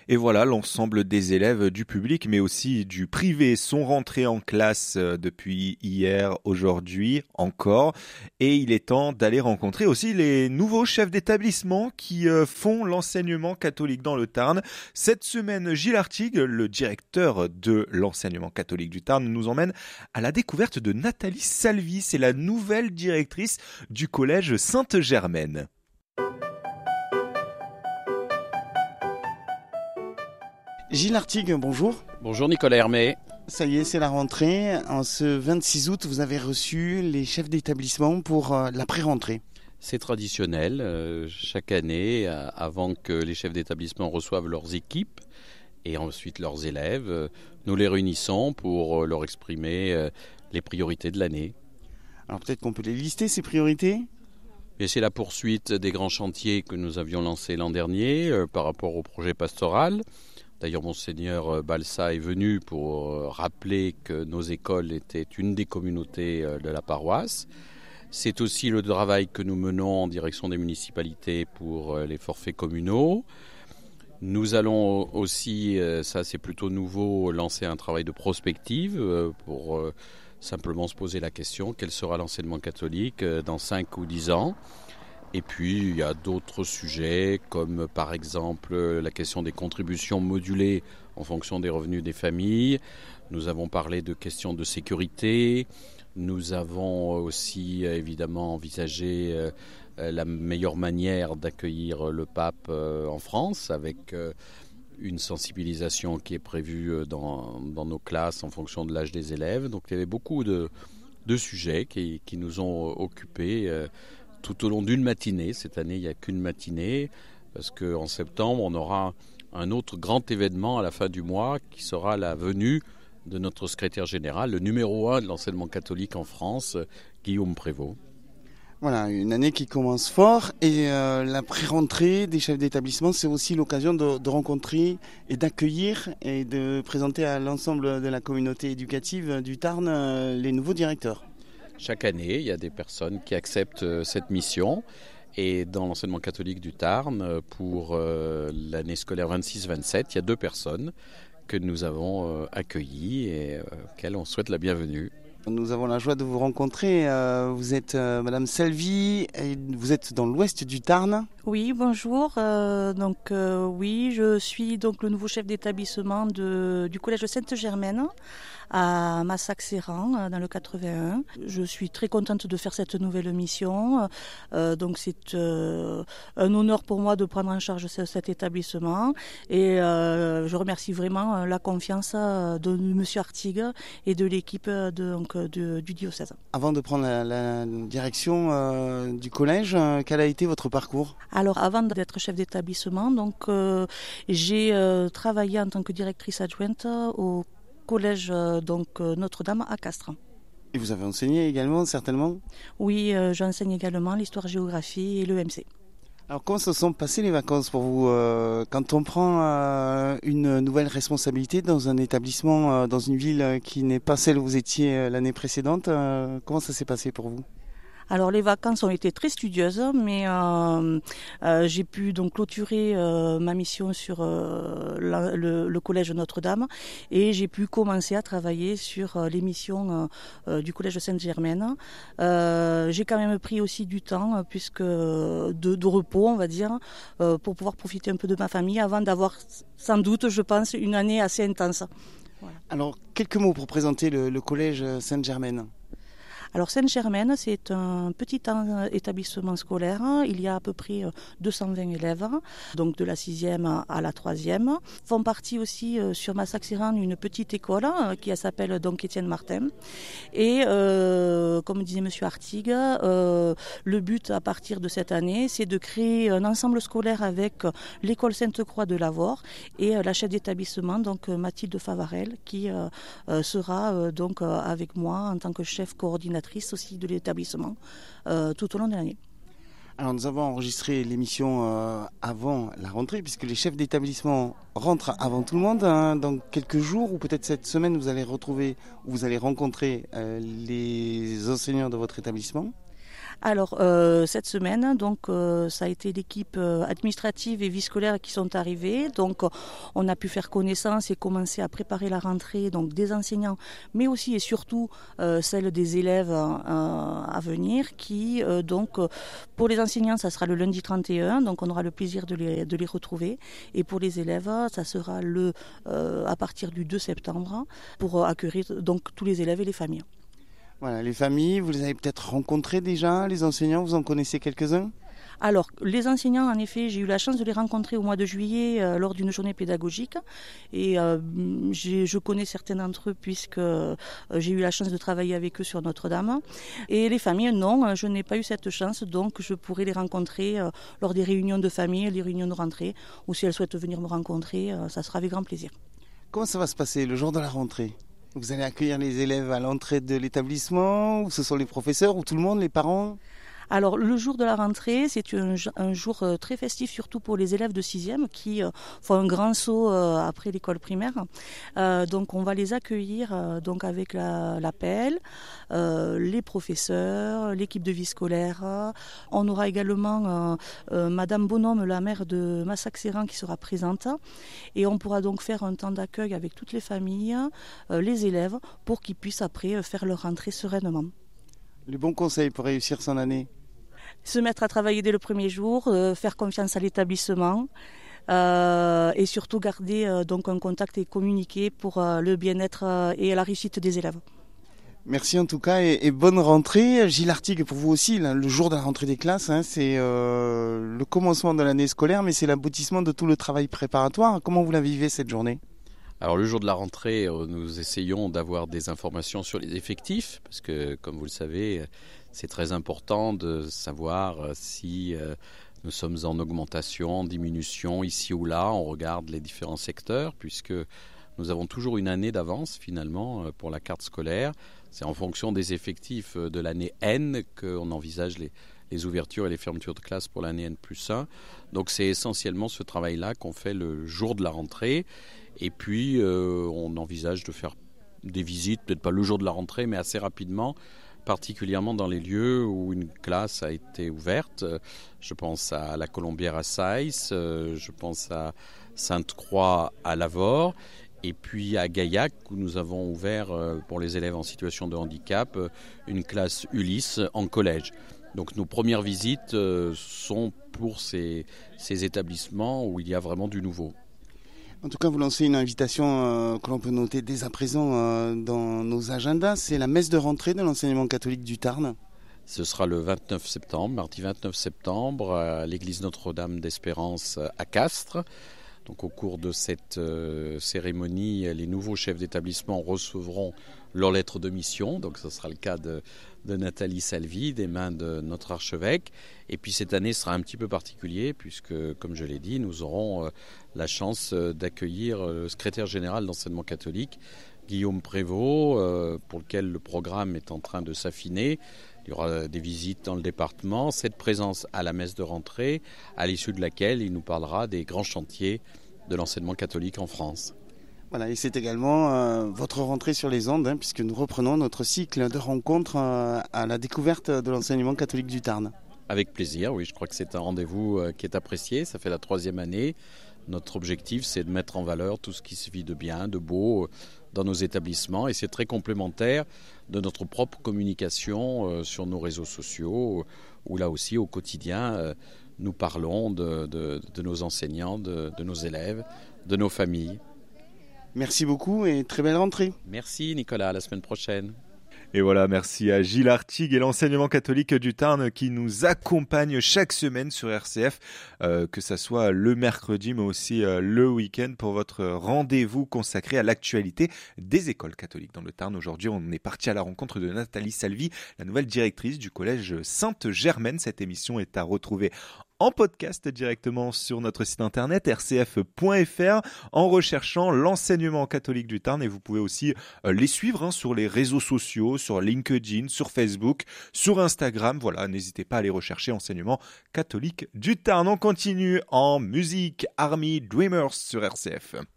Et voilà, l'ensemble des élèves du public, mais aussi du privé, sont rentrés en classe depuis hier, aujourd'hui encore. Et il est temps d'aller rencontrer aussi les nouveaux chefs d'établissement qui font l'enseignement catholique dans le Tarn. Cette semaine, Gilles Artigue, le directeur de l'enseignement catholique du Tarn, nous emmène à la découverte de Nathalie Salvi. C'est la nouvelle directrice du collège Sainte-Germaine. Gilles Artigue, bonjour. Bonjour Nicolas Hermé. Ça y est, c'est la rentrée. En ce 26 août, vous avez reçu les chefs d'établissement pour la pré-rentrée. C'est traditionnel, chaque année, avant que les chefs d'établissement reçoivent leurs équipes et ensuite leurs élèves, nous les réunissons pour leur exprimer les priorités de l'année. Alors peut-être qu'on peut les lister, ces priorités ? Et c'est la poursuite des grands chantiers que nous avions lancés l'an dernier par rapport au projet pastoral. D'ailleurs, Monseigneur Balsa est venu pour rappeler que nos écoles étaient une des communautés de la paroisse. C'est aussi le travail que nous menons en direction des municipalités pour les forfaits communaux. Nous allons aussi, ça c'est plutôt nouveau, lancer un travail de prospective pour simplement se poser la question, quel sera l'enseignement catholique dans 5 ou 10 ans ? Et puis, il y a d'autres sujets, comme par exemple la question des contributions modulées en fonction des revenus des familles. Nous avons parlé de questions de sécurité. Nous avons aussi évidemment envisagé la meilleure manière d'accueillir le pape en France, avec une sensibilisation qui est prévue dans nos classes en fonction de l'âge des élèves. Donc il y avait beaucoup de sujets qui nous ont occupés tout au long d'une matinée. Cette année, il n'y a qu'une matinée, parce qu'en septembre, on aura un autre grand événement à la fin du mois, qui sera la venue de notre secrétaire général, le numéro 1 de l'enseignement catholique en France, Guillaume Prévost. Voilà, une année qui commence fort, et la pré-rentrée des chefs d'établissement, c'est aussi l'occasion de rencontrer et d'accueillir et de présenter à l'ensemble de la communauté éducative du Tarn les nouveaux directeurs. Chaque année, il y a des personnes qui acceptent cette mission. Et dans l'enseignement catholique du Tarn, pour l'année scolaire 26-27, il y a 2 personnes que nous avons accueillies et auxquelles on souhaite la bienvenue. Nous avons la joie de vous rencontrer. Vous êtes Madame Salvi et vous êtes dans l'ouest du Tarn. Oui, bonjour. Oui, je suis donc le nouveau chef d'établissement du collège Sainte-Germaine à Massac-Séran dans le 81. Je suis très contente de faire cette nouvelle mission. C'est un honneur pour moi de prendre en charge cet établissement et je remercie vraiment la confiance de Monsieur Artigue et de l'équipe du diocèse. Avant de prendre la direction du collège, quel a été votre parcours ? Alors, avant d'être chef d'établissement, j'ai travaillé en tant que directrice adjointe au collège Notre-Dame à Castres. Et vous avez enseigné également, certainement ? Oui, j'enseigne également l'histoire-géographie et l'EMC. Alors, comment se sont passées les vacances pour vous quand on prend une nouvelle responsabilité dans un établissement, dans une ville qui n'est pas celle où vous étiez l'année précédente, comment ça s'est passé pour vous ? Alors les vacances ont été très studieuses, mais j'ai pu donc clôturer ma mission sur le collège Notre-Dame et j'ai pu commencer à travailler sur les missions du collège Sainte-Germaine. J'ai quand même pris aussi du temps, puisque de repos, on va dire, pour pouvoir profiter un peu de ma famille avant d'avoir sans doute, je pense, une année assez intense. Voilà. Alors quelques mots pour présenter le collège Sainte-Germaine. Alors Sainte-Germaine, c'est un petit établissement scolaire. Il y a à peu près 220 élèves, donc de la 6e à la 3e. Font partie aussi sur Massac-Séran une petite école qui s'appelle donc Étienne Martin. Et comme disait Monsieur Artigue, le but à partir de cette année, c'est de créer un ensemble scolaire avec l'école Sainte-Croix de Lavore et la chef d'établissement, donc Mathilde Favarel, qui sera donc avec moi en tant que chef coordinatrice aussi de l'établissement tout au long de l'année. Alors nous avons enregistré l'émission avant la rentrée, puisque les chefs d'établissement rentrent avant tout le monde. Dans quelques jours ou peut-être cette semaine, vous allez rencontrer les enseignants de votre établissement. Alors, cette semaine, donc, ça a été l'équipe administrative et vie scolaire qui sont arrivés. Donc, on a pu faire connaissance et commencer à préparer la rentrée donc, des enseignants, mais aussi et surtout celle des élèves à venir qui, pour les enseignants, ça sera le lundi 31, donc on aura le plaisir de les retrouver. Et pour les élèves, ça sera à partir du 2 septembre pour accueillir donc, tous les élèves et les familles. Voilà, les familles, vous les avez peut-être rencontrées déjà, les enseignants, vous en connaissez quelques-uns ? Alors, les enseignants, en effet, j'ai eu la chance de les rencontrer au mois de juillet lors d'une journée pédagogique. Et je connais certains d'entre eux puisque j'ai eu la chance de travailler avec eux sur Notre-Dame. Et les familles, non, je n'ai pas eu cette chance, donc je pourrai les rencontrer lors des réunions de famille, les réunions de rentrée, ou si elles souhaitent venir me rencontrer, ça sera avec grand plaisir. Comment ça va se passer le jour de la rentrée ? Vous allez accueillir les élèves à l'entrée de l'établissement, ou ce sont les professeurs, ou tout le monde, les parents ? Alors, le jour de la rentrée, c'est un jour très festif, surtout pour les élèves de 6e qui font un grand saut après l'école primaire. Donc, on va les accueillir donc avec l'appel, les professeurs, l'équipe de vie scolaire. On aura également Madame Bonhomme, la mère de Massac-Séran, qui sera présente. Et on pourra donc faire un temps d'accueil avec toutes les familles, les élèves, pour qu'ils puissent après faire leur rentrée sereinement. Les bons conseils pour réussir son année ? Se mettre à travailler dès le premier jour, faire confiance à l'établissement et surtout garder donc un contact et communiquer pour le bien-être et la réussite des élèves. Merci en tout cas et bonne rentrée. Gilles Artigue, pour vous aussi, là, le jour de la rentrée des classes, c'est le commencement de l'année scolaire, mais c'est l'aboutissement de tout le travail préparatoire. Comment vous la vivez cette journée ? Alors le jour de la rentrée, nous essayons d'avoir des informations sur les effectifs, parce que comme vous le savez, c'est très important de savoir si nous sommes en augmentation, en diminution, ici ou là. On regarde les différents secteurs, puisque nous avons toujours une année d'avance finalement pour la carte scolaire. C'est en fonction des effectifs de l'année N qu'on envisage les ouvertures et les fermetures de classe pour l'année N+1. Donc c'est essentiellement ce travail-là qu'on fait le jour de la rentrée. Et puis, on envisage de faire des visites, peut-être pas le jour de la rentrée, mais assez rapidement, particulièrement dans les lieux où une classe a été ouverte. Je pense à la Colombière à Saïs, je pense à Sainte-Croix à Lavore, et puis à Gaillac, où nous avons ouvert pour les élèves en situation de handicap une classe Ulysse en collège. Donc nos premières visites sont pour ces établissements où il y a vraiment du nouveau. En tout cas, vous lancez une invitation que l'on peut noter dès à présent dans nos agendas. C'est la messe de rentrée de l'enseignement catholique du Tarn. Ce sera le 29 septembre, mardi 29 septembre, à l'église Notre-Dame d'Espérance à Castres. Donc au cours de cette cérémonie, les nouveaux chefs d'établissement recevront leur lettre de mission. Donc ce sera le cas de Nathalie Salvi, des mains de notre archevêque. Et puis cette année sera un petit peu particulier puisque, comme je l'ai dit, nous aurons la chance d'accueillir le secrétaire général d'enseignement catholique, Guillaume Prévost, pour lequel le programme est en train de s'affiner. Il y aura des visites dans le département, cette présence à la messe de rentrée, à l'issue de laquelle il nous parlera des grands chantiers de l'enseignement catholique en France. Voilà, et c'est également votre rentrée sur les ondes, puisque nous reprenons notre cycle de rencontres à la découverte de l'enseignement catholique du Tarn. Avec plaisir, oui, je crois que c'est un rendez-vous qui est apprécié, ça fait la 3e année. Notre objectif, c'est de mettre en valeur tout ce qui se vit de bien, de beau dans nos établissements, et c'est très complémentaire de notre propre communication sur nos réseaux sociaux, où là aussi, au quotidien, nous parlons de nos enseignants, de nos élèves, de nos familles. Merci beaucoup et très belle rentrée. Merci Nicolas, à la semaine prochaine. Et voilà, merci à Gilles Artigue et l'enseignement catholique du Tarn qui nous accompagne chaque semaine sur RCF, que ça soit le mercredi mais aussi le week-end pour votre rendez-vous consacré à l'actualité des écoles catholiques dans le Tarn. Aujourd'hui, on est parti à la rencontre de Nathalie Salvi, la nouvelle directrice du collège Sainte-Germaine. Cette émission est à retrouver en podcast directement sur notre site internet rcf.fr en recherchant l'enseignement catholique du Tarn, et vous pouvez aussi les suivre sur les réseaux sociaux, sur LinkedIn, sur Facebook, sur Instagram. Voilà, n'hésitez pas à les rechercher, enseignement catholique du Tarn. On continue en musique, Army Dreamers sur RCF.